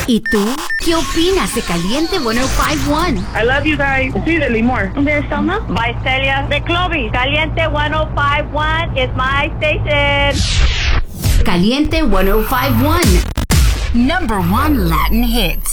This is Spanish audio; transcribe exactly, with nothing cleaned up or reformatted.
¿Y tú? ¿Qué opinas de Caliente ciento cincuenta y uno? I love you guys. Sí, de Limor. ¿De Selma? By Celia. De Clovis. Caliente ciento cincuenta y uno is my station. Caliente ciento cincuenta y uno. Number one Latin hits.